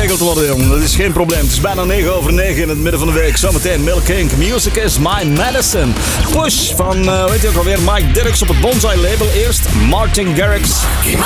geregeld worden, jongen. Dat is geen probleem. Het is bijna 9:09 in het midden van de week. Zometeen Milk Inc. Music is my medicine. Push van, weet je ook alweer, Mike Dirks op het Bonsai label. Eerst Martin Garrix.